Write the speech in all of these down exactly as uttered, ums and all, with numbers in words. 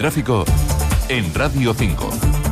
tráfico en Radio cinco.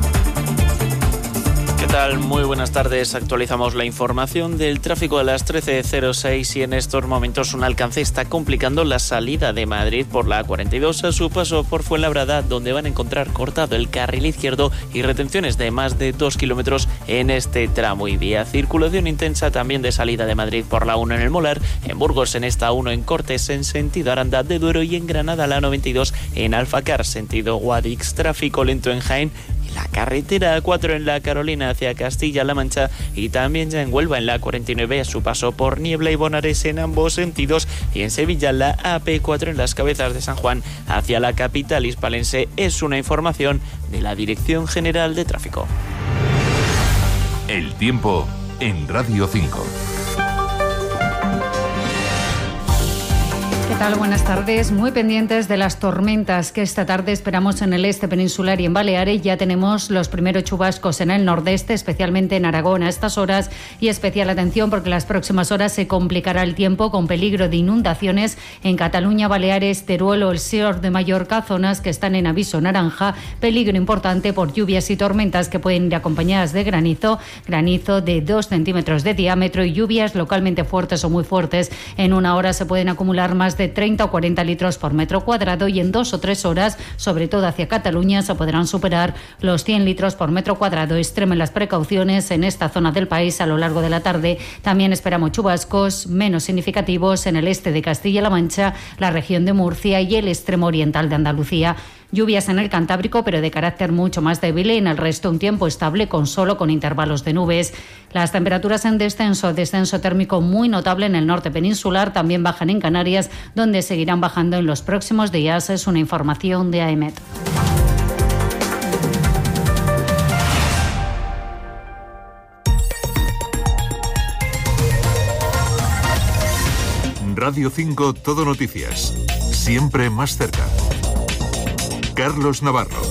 ¿Qué tal? Muy buenas tardes. Actualizamos la información del tráfico a las trece cero seis y en estos momentos un alcance está complicando la salida de Madrid por la A cuarenta y dos a su paso por Fuenlabrada, donde van a encontrar cortado el carril izquierdo y retenciones de más de dos kilómetros en este tramo y vía. Circulación intensa también de salida de Madrid por la uno en el Molar, en Burgos en esta uno en Cortes en sentido Aranda de Duero y en Granada la noventa y dos en Alfacar sentido Guadix. Tráfico lento en Jaén. La carretera A cuatro en la Carolina hacia Castilla-La Mancha y también ya en Huelva en la cuarenta y nueve a su paso por Niebla y Bonares en ambos sentidos, y en Sevilla la A P cuatro en las Cabezas de San Juan hacia la capital hispalense. Es una información de la Dirección General de Tráfico. El tiempo en Radio cinco. ¿Qué tal? Buenas tardes. Muy pendientes de las tormentas que esta tarde esperamos en el este peninsular y en Baleares. Ya tenemos los primeros chubascos en el nordeste, especialmente en Aragón a estas horas, y especial atención porque las próximas horas se complicará el tiempo con peligro de inundaciones en Cataluña, Baleares, Teruel o el sur de Mallorca, zonas que están en aviso naranja, peligro importante por lluvias y tormentas que pueden ir acompañadas de granizo, granizo de dos centímetros de diámetro y lluvias localmente fuertes o muy fuertes. En una hora se pueden acumular más de treinta o cuarenta litros por metro cuadrado y en dos o tres horas, sobre todo hacia Cataluña, se podrán superar los cien litros por metro cuadrado. Extremen las precauciones en esta zona del país a lo largo de la tarde. También esperamos chubascos menos significativos en el este de Castilla-La Mancha, la región de Murcia y el extremo oriental de Andalucía. Lluvias en el Cantábrico, pero de carácter mucho más débil, y en el resto un tiempo estable con solo con intervalos de nubes. Las temperaturas en descenso, descenso térmico muy notable en el norte peninsular, también bajan en Canarias, donde seguirán bajando en los próximos días. Es una información de A E M E T. Radio cinco Todo Noticias. Siempre más cerca. Carlos Navarro.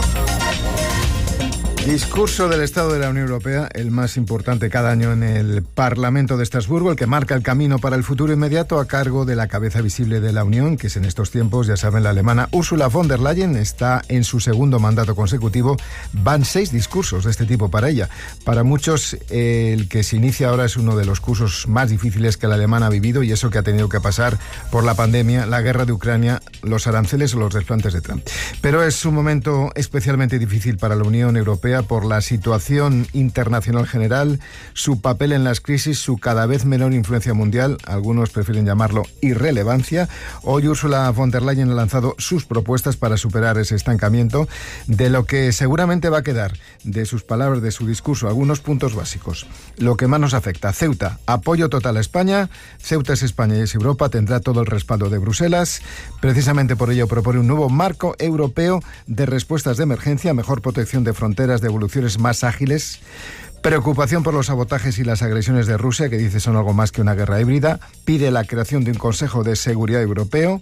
Discurso del Estado de la Unión Europea, el más importante cada año en el Parlamento de Estrasburgo, el que marca el camino para el futuro inmediato a cargo de la cabeza visible de la Unión, que es en estos tiempos, ya saben, la alemana Ursula von der Leyen. Está en su segundo mandato consecutivo. Van seis discursos de este tipo para ella. Para muchos, el que se inicia ahora es uno de los cursos más difíciles que la alemana ha vivido, y eso que ha tenido que pasar por la pandemia, la guerra de Ucrania, los aranceles o los desplantes de Trump. Pero es un momento especialmente difícil para la Unión Europea por la situación internacional general, su papel en las crisis, su cada vez menor influencia mundial, algunos prefieren llamarlo irrelevancia. Hoy Ursula von der Leyen ha lanzado sus propuestas para superar ese estancamiento, de lo que seguramente va a quedar de sus palabras, de su discurso, algunos puntos básicos. Lo que más nos afecta: Ceuta, apoyo total a España. Ceuta es España y es Europa, tendrá todo el respaldo de Bruselas. Precisamente por ello propone un nuevo marco europeo de respuestas de emergencia, mejor protección de fronteras, devoluciones más ágiles. Preocupación por los sabotajes y las agresiones de Rusia, que dice son algo más que una guerra híbrida. Pide la creación de un Consejo de Seguridad Europeo.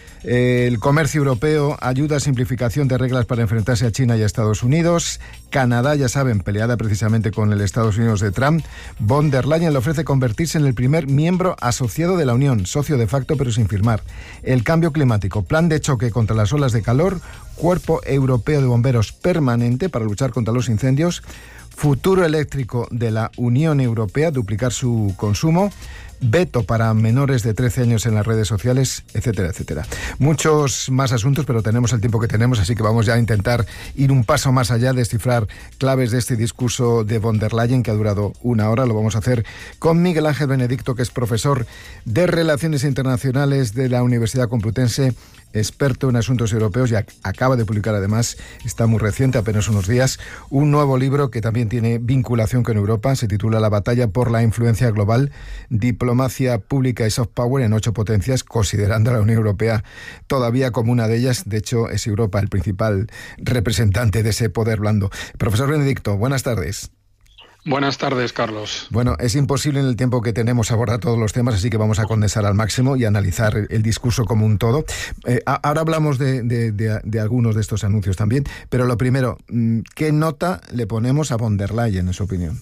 El comercio europeo, ayuda a simplificación de reglas para enfrentarse a China y a Estados Unidos. Canadá, ya saben, peleada precisamente con el Estados Unidos de Trump. Von der Leyen le ofrece convertirse en el primer miembro asociado de la Unión, socio de facto pero sin firmar. El cambio climático, plan de choque contra las olas de calor, cuerpo europeo de bomberos permanente para luchar contra los incendios, futuro eléctrico de la Unión Europea, duplicar su consumo, veto para menores de trece años en las redes sociales, etcétera, etcétera. Muchos más asuntos, pero tenemos el tiempo que tenemos, así que vamos ya a intentar ir un paso más allá, descifrar claves de este discurso de von der Leyen, que ha durado una hora. Lo vamos a hacer con Miguel Ángel Benedicto, que es profesor de Relaciones Internacionales de la Universidad Complutense, experto en asuntos europeos, y acaba de publicar, además, está muy reciente, apenas unos días, un nuevo libro que también tiene vinculación con Europa. Se titula La batalla por la influencia global, diplomacia pública y soft power en ocho potencias, considerando a la Unión Europea todavía como una de ellas. De hecho, es Europa el principal representante de ese poder blando. Profesor Benedicto, buenas tardes. Buenas tardes, Carlos. Bueno, es imposible en el tiempo que tenemos abordar todos los temas, así que vamos a condensar al máximo y analizar el discurso como un todo. Eh, ahora hablamos de, de, de, de algunos de estos anuncios también, pero lo primero, ¿qué nota le ponemos a von der Leyen, en su opinión?